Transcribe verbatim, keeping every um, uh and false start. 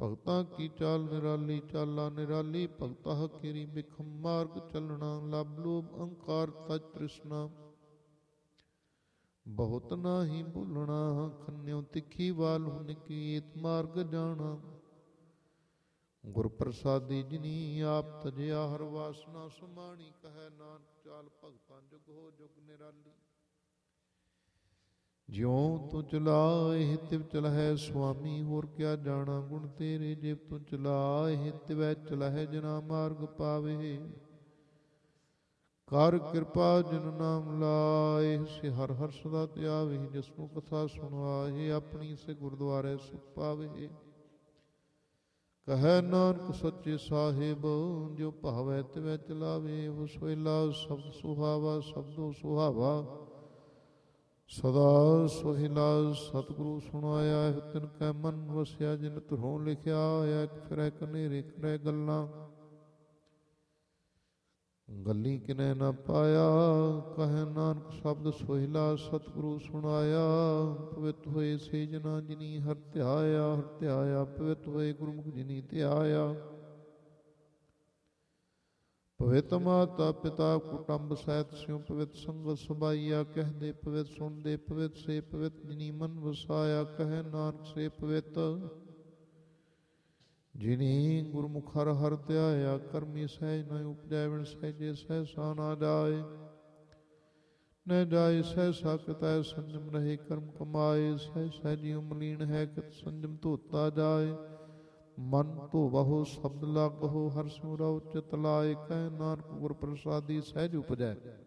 ਭਗਤਾਂ ਕੀ ਚਾਲ ਨਿਰਾਲੀ, ਚਾਲਾ ਨਿਰਾਲੀ ਭਗਤਾ ਹਕੀਰੀ, ਬਿਖਮ ਮਾਰਗ ਚੱਲਣਾ, ਲਬ ਲੋਭ ਅਹੰਕਾਰ ਤਜ ਤ੍ਰਿਸ਼ਨਾ, ਬਹੁਤ ਨਾਹੀ ਭੁੱਲਣਾ, ਖੰਨਿਓ ਤਿੱਖੀ ਵਾਲ ਨਿਕੀਤ ਮਾਰਗ ਜਾਣਾ, ਗੁਰ ਪ੍ਰਸਾਦੀ ਜਿਨੀ ਆਪ ਤਜਿਆ, ਹਰ ਵਾਸਨਾ ਸਮਾਣੀ, ਕਹੈ ਨਾਨਕ ਚਾਲ ਭਗਤਾਂ ਜੁਗ ਹੋ ਜੁਗ ਨਿਰਾਲੀ, ਜਿਉ ਤੂੰ ਚਲਾਏ ਤਿਵ ਚਲਹਿ ਸੁਆਮੀ, ਹੋਰ ਕਿਆ ਜਾਣਾ ਗੁਣ ਤੇਰੇ, ਜਿਵ ਤੂੰ ਚਲਾਏ ਤਿਵੈ ਚਲਹਿ ਜਨਾ ਮਾਰਗ ਪਾਵੇ, ਕਰ ਕਿਰਪਾ ਜਿਨ ਨਾਮ ਲਾਏ, ਸੇ ਹਰ ਹਰ ਸਦਾ ਧਿਆਵੇ, ਜਿਸਨੂੰ ਕਥਾ ਸੁਣਾਏ, ਆਪਣੀ ਸੇ ਗੁਰਦੁਆਰੇ ਸੁਖ ਪਾਵੇ, ਕਹੈ ਨਾਨਕ ਸੱਚੇ ਸਾਹਿਬ, ਜੋ ਭਾਵੈ ਤਿਵੈ ਚਲਾਵੇ, ਉਹ ਸੋਹਿਲਾ ਸ਼ਬਦ ਸੁਹਾਵਾ, ਸ਼ਬਦੋ ਸੁਹਾਵਾ ਸਦਾ ਸੋਹਿਲਾ, ਸਤਿਗੁਰੂ ਸੁਣਾਇਆ, ਤਿਨ ਕੈ ਮਨ ਵਸਿਆ, ਜਿਨ ਧੁਰੋਂ ਲਿਖਿਆ ਹੋਇਆ, ਫਿਰੈ ਕਨੇਰੇ ਕਰੈ ਗੱਲਾਂ, ਗੱਲੀ ਕਿਨੈ ਨਾ ਪਾਇਆ, ਕਹੈ ਨਾਨਕ ਸ਼ਬਦ ਸੋਹਿਲਾ, ਸਤਿਗੁਰੂ ਸੁਣਾਇਆ, ਪਵਿੱਤ ਹੋਏ ਸੇ ਜਨਾ ਜਿਨੀ ਹਰਿ ਧਿਆਇਆ, ਹਰਿ ਧਿਆਇਆ ਪਵਿੱਤ ਹੋਏ ਗੁਰਮੁਖ ਜਿਨੀ ਧਿਆਇਆ, ਪਵਿੱਤ ਮਾਤਾ ਪਿਤਾ ਕੁਟੰਬ ਸਹਿਤ ਸਿਉ, ਪਵਿੱਤ ਸੰਗਤ ਸਬਾਈਆ, ਕਹਦੇ ਪਵਿੱਤ ਸੁਣਦੇ ਪਵਿੱਤ ਸੇ ਪਵਿੱਤ ਜਿਨੀ ਮਨ ਵਸਾਇਆ, ਕਹੈ ਨਾਨਕ ਸੇ ਪਵਿੱਤ ਜਿਨੀ ਗੁਰਮੁਖ ਹਰਿ ਹਰਿ ਧਿਆਇਆ, ਕਰਮੀ ਸਹਿਜ ਨ ਉਪਜੈ, ਵਿਣ ਸਹਿਜੇ ਸਹਿਸਾ ਨਾ ਜਾਏ, ਨ ਜਾਏ ਸਹਿਸਾ ਕਿਤੈ ਸੰਜਮ ਰਹੇ, ਕਰਮ ਕਮਾਏ, ਸਹਿ ਸਹਿਜਿਉ ਮਲੀਨ ਹੈ, ਕਿਤ ਸੰਜਮ ਧੋਤਾ ਜਾਏ, ਮਨ ਧੋਵਹੁ ਸ਼ਬਦ ਲਾਗਹੁ, ਹਰਿ ਸਿਮਰਉ ਚਿਤ ਲਾਏ, ਕਹੈ ਨਾਨਕ ਗੁਰ ਪ੍ਰਸਾਦੀ ਸਹਿਜ ਉਪਜੈ।